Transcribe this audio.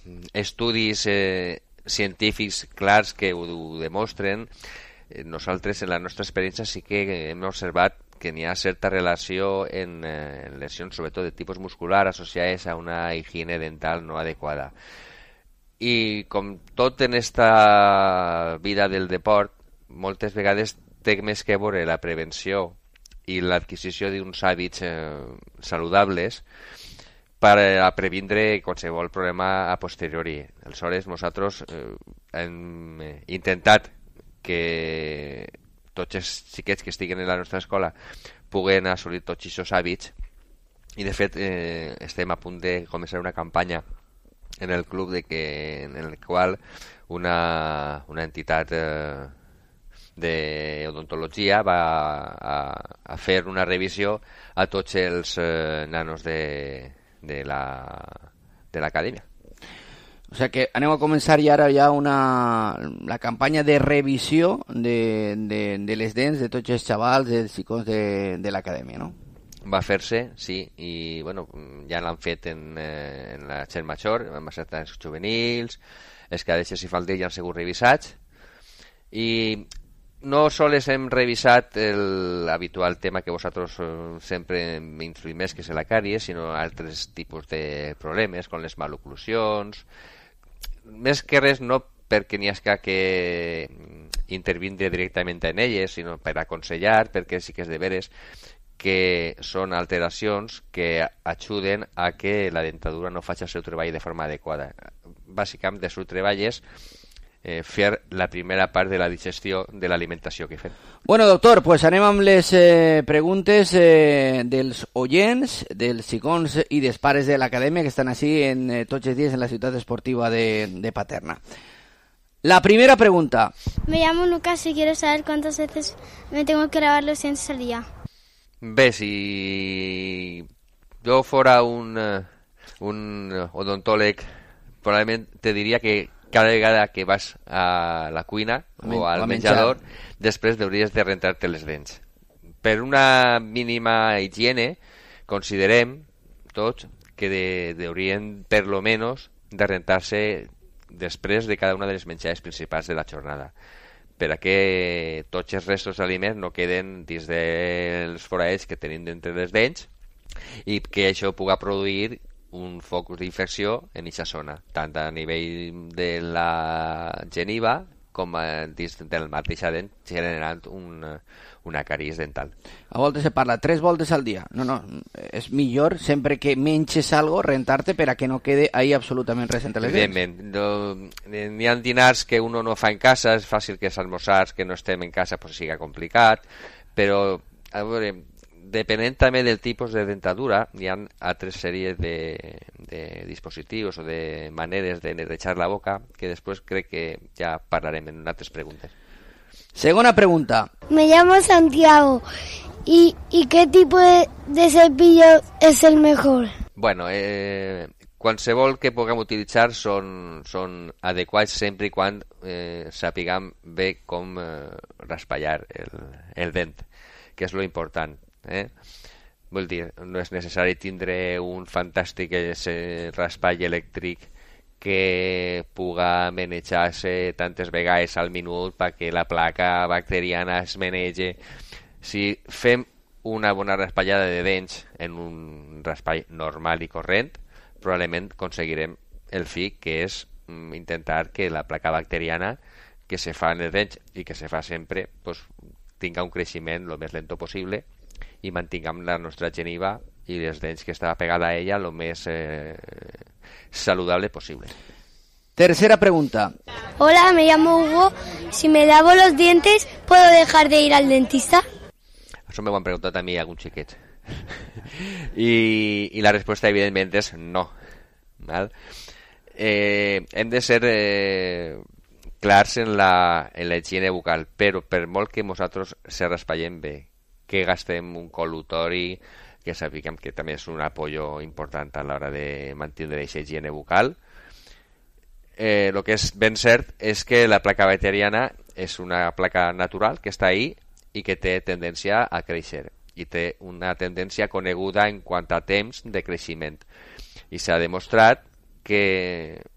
estudis científics clars que ho demostren. Nosaltres, en la nostra experiència, sí que hem observat que n'hi ha certa relació en lesions, sobretot de tipus muscular, associades a una higiene dental no adequada. I com tot en esta vida del deport, moltes vegades té més que veure la prevenció i l'adquisició d'uns hàbits saludables per a previndre qualsevol problema a posteriori. Aleshores, nosaltres hem intentat que tots els xiquets que estiguen en la nostra escola puguen assolir tots aquests hàbits i, de fet, estem a punt de començar una campanya en el club en el qual una entitat d'odontologia va a fer una revisió a tots els nanos de l'acadèmia. O sea que aneu a començar ara ja la campanya de revisió de les dents de tots els xavals, dels xicons de l'acadèmia, no? Va fer-se, sí, i bueno, ja l'han fet en la gent major, en els juvenils, els cadets i falders ja han sigut revisats, i no sols hem revisat l'habitual tema que vosaltres sempre m'influïu més, que és la càries, sinó altres tipus de problemes, com les maloclusions. Més que res, no perquè n'hi hagi que intervindre directament en elles, sinó per aconsellar, perquè sí que és de veres que són alteracions que ajuden a que la dentadura no faci el seu treball de forma adequada. Bàsicament, el seu treball és fer la primera part de la digestió de l'alimentació que fem. Bueno, doctor, pues anem amb les preguntes dels oients, dels xicons i dels pares de l'acadèmia que estan així tots els dies en la ciutat esportiva de Paterna. La primera pregunta. Me llamo Lucas y quiero saber cuántas veces me tengo que lavar los dientes al día. Bé, si jo fora un odontòleg, probablement te diria que cada vegada que vas a la cuina o al menjador, després hauries de rentar-te les dents. Per una mínima higiene, considerem tots que haurien per lo menos de rentar-se després de cada una de les menjades principals de la jornada, per a que tots els restos d'aliments no queden dins dels foraets que tenim d'entre les dents i que això pugui produir un focus d'infecció en aquesta zona, tant a nivell de la geniva com dins del mateix dent, generant una càries dental. A voltes se parla 3 voltes al dia. No, és millor sempre que menges algo rentar-te per a que no quede ahí absolutament res entre les dents. Evidentment, n'hi ha dinars que uno no fa en casa, és fàcil que els almorzars que no estem en casa pues siga complicat, però a veure, depenent també del tipus de dentadura, hi ha altres sèries de dispositius o de maneres de netejar la boca que després crec que ja parlarem en altres preguntes. Segunda pregunta. Me llamo Santiago. ¿Y qué tipo de cepillo es el mejor? Bueno, qualsevol que puguem utilitzar són adequats sempre i quan sapiguem bé com raspallar el dent, que és lo important. Vull dir, no és necessari tindre un fantàstic raspall elèctric que puga manejar-se tantes vegades al minut perquè la placa bacteriana es manege. Si fem una bona raspallada de dents en un raspall normal i corrent, probablement aconseguirem el fi, que és intentar que la placa bacteriana que se fa en els dents i que se fa sempre pues, tinga un creixement el més lento possible i mantinguem la nostra geniva i les dents que està pegada a ella el més saludable posible. Tercera pregunta. Hola, me llamo Hugo. Si me lavo los dientes, ¿puedo dejar de ir al dentista? Això m'ho han preguntat a mi algun xiquet. I la resposta, evidentment, és no. Val? Hem de ser clars en la higiene bucal, però per molt que nosaltres se raspallem bé, que gastem un col·lutori, que sapiguem que també és un apoyo important a l'hora de mantenir aquesta higiene bucal, el que és ben cert és que la placa bacteriana és una placa natural que està ahí i que té tendència a créixer i té una tendència coneguda en quant a temps de creixement, i s'ha demostrat que